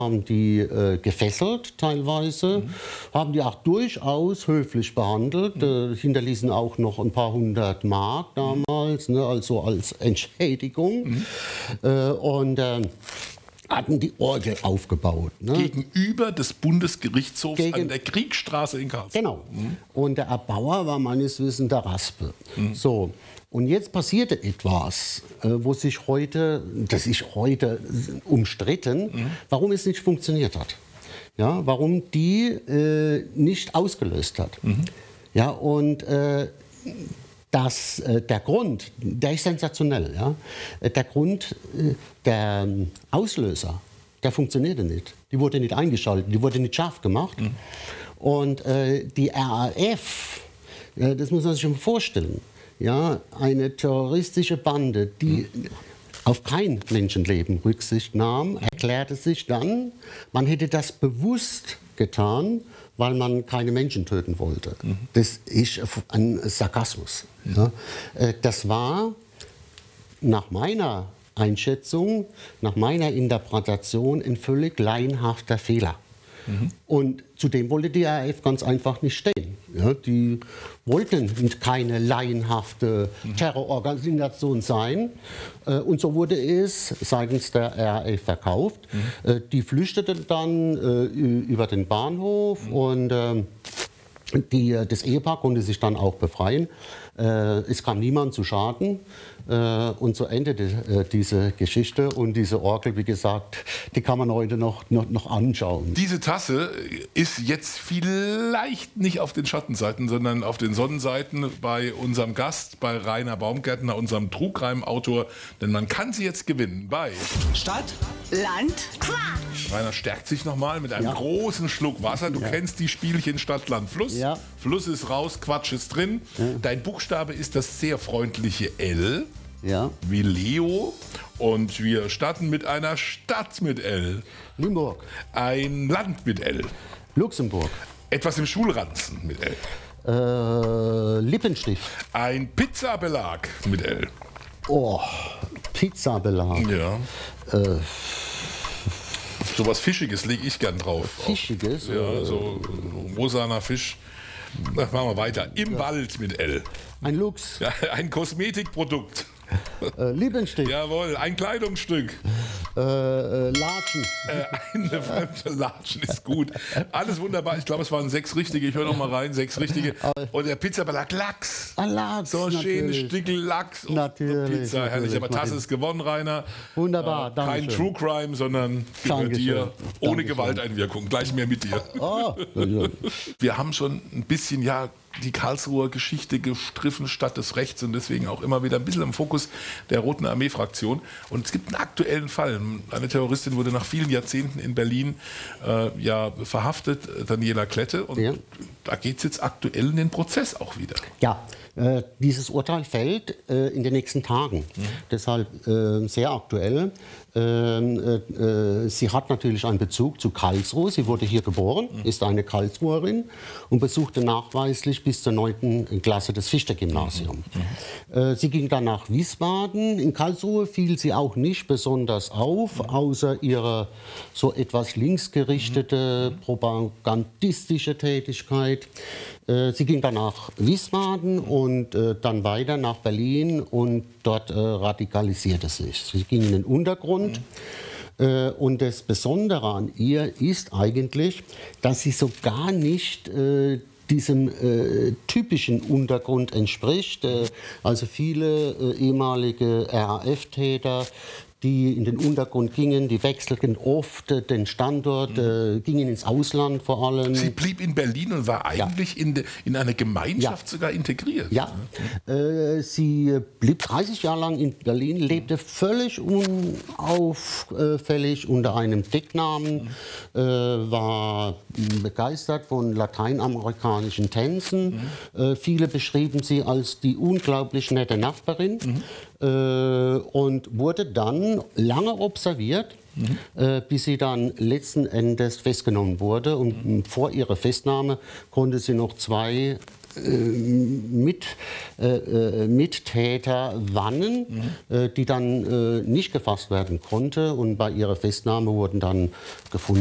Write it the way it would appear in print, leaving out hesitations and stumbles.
haben die gefesselt teilweise, haben die auch durchaus höflich behandelt, hinterließen auch noch ein paar hundert Mark damals, ne, also als Entschädigung. Und hatten die Orgel aufgebaut. Ne? Gegenüber des Bundesgerichtshofs an der Kriegstraße in Karlsruhe. Genau. Und der Erbauer war meines Wissens der Raspe. So. Und jetzt passierte etwas, wo sich heute, das ist heute umstritten, warum es nicht funktioniert hat. Ja, warum die nicht ausgelöst hat. Ja, und der Grund, der ist sensationell. Ja? Der Grund, der Auslöser, der funktionierte nicht. Die wurde nicht eingeschaltet, die wurde nicht scharf gemacht. Und die RAF, das muss man sich schon vorstellen, ja, eine terroristische Bande, die auf kein Menschenleben Rücksicht nahm, erklärte sich dann, man hätte das bewusst getan, weil man keine Menschen töten wollte. Das ist ein Sarkasmus. Ja. Das war nach meiner Einschätzung, nach meiner Interpretation ein völlig laienhafter Fehler. Und zudem wollte die RAF ganz einfach nicht stehen. Ja, die wollten keine laienhafte Terrororganisation sein. Und so wurde es seitens der RAF verkauft. Die flüchteten dann über den Bahnhof und das Ehepaar konnte sich dann auch befreien. Es kam niemand zu Schaden. Und so endete diese Geschichte. Und diese Orgel, wie gesagt, die kann man heute noch anschauen. Diese Tasse ist jetzt vielleicht nicht auf den Schattenseiten, sondern auf den Sonnenseiten bei unserem Gast, bei Rainer Baumgärtner, unserem Trugreimautor. Denn man kann sie jetzt gewinnen bei Stadt, Land, Quatsch. Rainer stärkt sich nochmal mit einem großen Schluck Wasser. Du kennst die Spielchen Stadt, Land, Fluss. Ja. Fluss ist raus, Quatsch ist drin. Dein Buchstabe ist das sehr freundliche L. Ja. Wie Leo. Und wir starten mit einer Stadt mit L. Limburg. Ein Land mit L. Luxemburg. Etwas im Schulranzen mit L. Lippenstift. Ein Pizzabelag mit L. Oh, Pizzabelag. Ja. Sowas Fischiges lege ich gern drauf. Fischiges? Ja, so rosaner Fisch. Na, machen wir weiter. Im Wald mit L. Ein Lux. Ja, ein Kosmetikprodukt. Lippenstift. Jawohl, ein Kleidungsstück. Latschen. Eine fremde Latschen ist gut. Alles wunderbar. Ich glaube, es waren 6 richtige. Ich höre noch mal rein. 6 richtige. Und der Pizzabelag Lachs. Lachs. So ein schönes natürlich. Stückel Lachs auf Natürlich, Pizza. Herrlich. Aber Tasse ist gewonnen, Rainer. Wunderbar, danke Kein schön. True Crime, sondern gehört Dankeschön. dir ohne Dankeschön. Gewalteinwirkung. Gleich mehr mit dir. Oh. Wir haben schon ein bisschen, die Karlsruher Geschichte gestriffen statt des Rechts und deswegen auch immer wieder ein bisschen im Fokus der Roten Armee-Fraktion. Und es gibt einen aktuellen Fall. Eine Terroristin wurde nach vielen Jahrzehnten in Berlin verhaftet, Daniela Klette. Und da geht es jetzt aktuell in den Prozess auch wieder. Ja, dieses Urteil fällt in den nächsten Tagen. Deshalb sehr aktuell. Sie hat natürlich einen Bezug zu Karlsruhe. Sie wurde hier geboren, ist eine Karlsruherin und besuchte nachweislich bis zur 9. Klasse das Fichte-Gymnasium. Sie ging dann nach Wiesbaden. In Karlsruhe fiel sie auch nicht besonders auf, außer ihre so etwas linksgerichtete, propagandistische Tätigkeit. Sie ging dann nach Wiesbaden und dann weiter nach Berlin und dort radikalisierte sich. Sie ging in den Untergrund. Und das Besondere an ihr ist eigentlich, dass sie so gar nicht diesem typischen Untergrund entspricht. Also viele ehemalige RAF-Täter, die in den Untergrund gingen, die wechselten oft den Standort, gingen ins Ausland vor allem. Sie blieb in Berlin und war eigentlich in eine Gemeinschaft sogar integriert. Ja, sie blieb 30 Jahre lang in Berlin, lebte völlig unauffällig unter einem Decknamen, war begeistert von lateinamerikanischen Tänzen. Viele beschrieben sie als die unglaublich nette Nachbarin und wurde dann lange observiert bis sie dann letzten Endes festgenommen wurde. Und vor ihrer Festnahme konnte sie noch zwei Mittäter warnen, die dann nicht gefasst werden konnte. Und bei ihrer Festnahme wurden dann gefunden